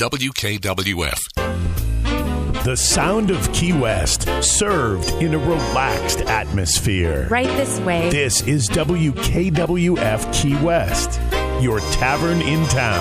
WKWF. The sound of Key West, served in a relaxed atmosphere. Right this way. This is WKWF Key West, your tavern in town.